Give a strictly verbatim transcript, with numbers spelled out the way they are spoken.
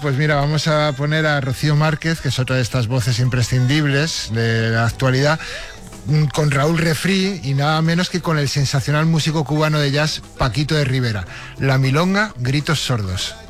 pues mira, vamos a poner a Rocío Márquez, que es otra de estas voces imprescindibles de la actualidad, con Raúl Refri y nada menos que con el sensacional músico cubano de jazz Paquito de Rivera. La milonga, Gritos Sordos.